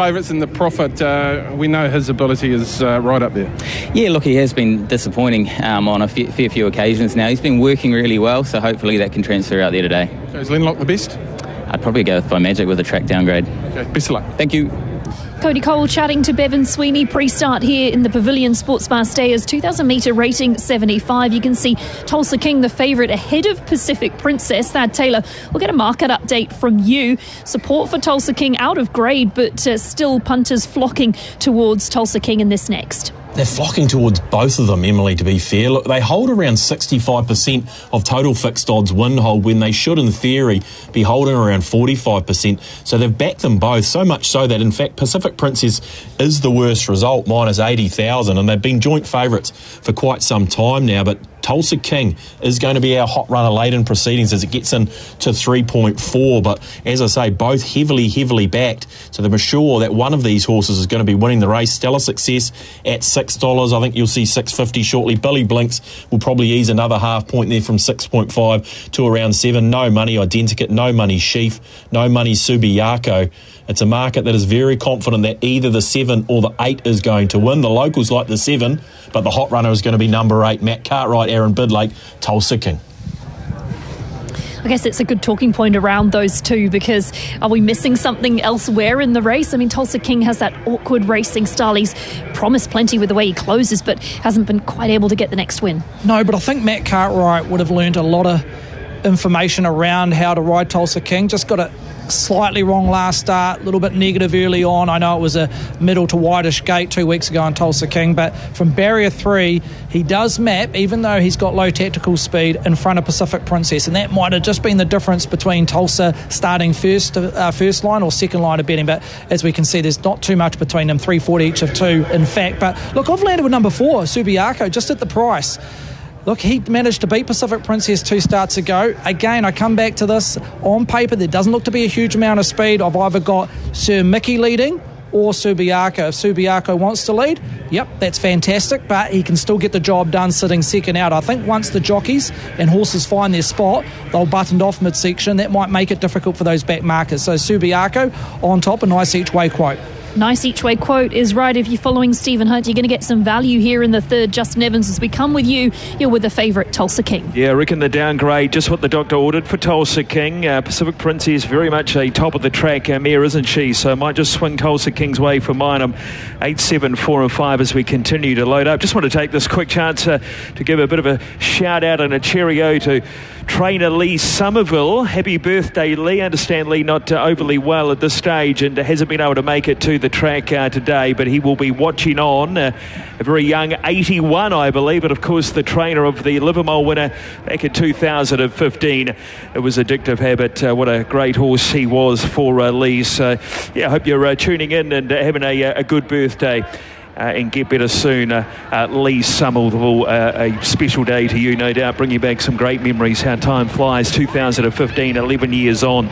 favourites and the profit, we know his ability is right up there. Yeah, look, he has been disappointing on a fair few occasions now. He's been working really well, so hopefully that can transfer out there today. So is Lenlock the best? I'd probably go with By Magic with a track downgrade. Okay, best of luck. Thank you. Cody Cole chatting to Bevan Sweeney pre-start here in the Pavilion Sports Bar Stayers 2,000 metre rating 75. You can see Tulsa King, the favourite, ahead of Pacific Princess. Thad Taylor, we'll get a market update from you. Support for Tulsa King out of grade, but still punters flocking towards Tulsa King in this next. They're flocking towards both of them, Emily, to be fair. Look, they hold around 65% of total fixed odds win hold when they should, in theory, be holding around 45%. So they've backed them both, so much so that, in fact, Pacific Princess is the worst result, minus 80,000, and they've been joint favourites for quite some time now. But Tulsa King is going to be our hot runner late in proceedings as it gets in to 3.4. But as I say, both heavily backed. So they're sure that one of these horses is going to be winning the race. Stellar Success at $6. I think you'll see $6.50 shortly. Billy Blinks will probably ease another half point there from 6.5 to around 7. No money Identikit, no money Sheaf, no money Subiaco. It's a market that is very confident that either the 7 or the 8 is going to win. The locals like the 7, but the hot runner is going to be number 8, Matt Cartwright, Aaron Bidlake, Tulsa King. I guess it's a good talking point around those two, because are we missing something elsewhere in the race? I mean, Tulsa King has that awkward racing style. He's promised plenty with the way he closes, but hasn't been quite able to get the next win. No, but I think Matt Cartwright would have learned a lot of information around how to ride Tulsa King. Just got it slightly wrong last start, a little bit negative early on. I know it was a middle to wideish gate 2 weeks ago on Tulsa King, but from barrier 3 he does map, even though he's got low tactical speed, in front of Pacific Princess, and that might have just been the difference between Tulsa starting first line or second line of betting. But as we can see, there's not too much between them, 340 each of 2 in fact. But look, I've landed with number 4 Subiaco just at the price. Look, he managed to beat Pacific Princess 2 starts ago. Again, I come back to this. On paper, there doesn't look to be a huge amount of speed. I've either got Sir Mickey leading or Subiaco. If Subiaco wants to lead, yep, that's fantastic, but he can still get the job done sitting second out. I think once the jockeys and horses find their spot, they'll buttoned off midsection. That might make it difficult for those back markers. So Subiaco on top, a nice each-way quote. Nice each-way quote is right. If you're following Stephen Hunt, you're going to get some value here in the third. Justin Evans, as we come with you, you're with the favourite Tulsa King. Yeah, I reckon the downgrade, just what the doctor ordered for Tulsa King. Pacific Princess, very much a top of the track mare, isn't she? So I might just swing Tulsa King's way for mine. I'm 8, 7, 4 and 5 as we continue to load up. Just want to take this quick chance to give a bit of a shout out and a cheerio to trainer Lee Somerville. Happy birthday, Lee. I understand Lee not overly well at this stage and hasn't been able to make it to the track today, but he will be watching on. A very young 81, I believe, but of course the trainer of the Livermore winner back in 2015. It was Addictive Habit. What a great horse he was for Lee. So yeah, I hope you're tuning in and having a good birthday. And get better soon. Lee Somerville, a special day to you, no doubt, bringing back some great memories. How time flies. 2015, 11 years on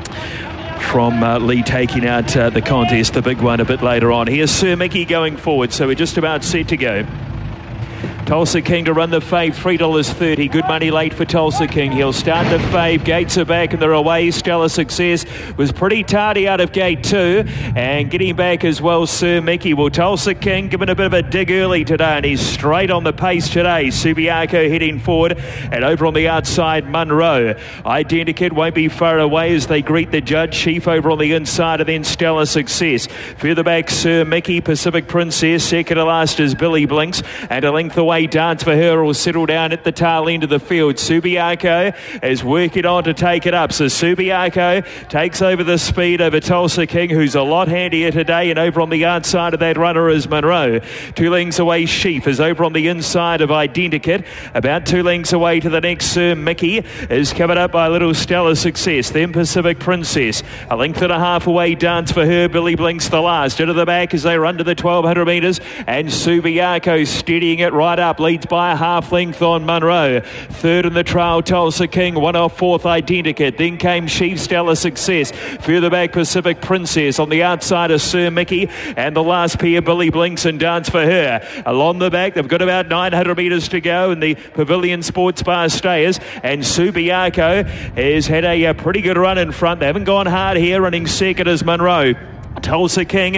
from Lee taking out the contest, the big one, a bit later on. Here's Sir Mickey going forward, so we're just about set to go. Tulsa King to run the fave, $3.30. Good money late for Tulsa King. He'll start the fave. Gates are back and they're away. Stellar Success was pretty tardy out of gate 2. And getting back as well, Sir Mickey. Well, Tulsa King giving a bit of a dig early today, and he's straight on the pace today. Subiaco heading forward, and over on the outside, Monroe. Identikit won't be far away as they greet the judge. Sheaf over on the inside, and then Stellar Success. Further back, Sir Mickey. Pacific Princess. Second to last is Billy Blinks, and a length away, Dance for Her will settle down at the tail end of the field. Subiaco is working on to take it up. So Subiaco takes over the speed over Tulsa King, who's a lot handier today, and over on the outside of that runner is Monroe. 2 lengths away, Sheaf is over on the inside of Identikit. About 2 lengths away to the next, Sir Mickey is covered up by Little Stellar Success. Then Pacific Princess. A length and a half away, Dance for Her. Billy Blinks the last. Into the back as they run to the 1,200 metres, and Subiaco steadying it right up. Leads by a half length on Monroe. Third in the trail, Tulsa King. 1 off fourth, Identikit. Then came Sheaf, Stellar Success. Further back, Pacific Princess. On the outside is Sir Mickey. And the last pair, Billy Blinks and Dance for Her. Along the back, they've got about 900 metres to go in the Pavilion Sports Bar Stayers. And Subiaco has had a pretty good run in front. They haven't gone hard here. Running second is Monroe. Tulsa King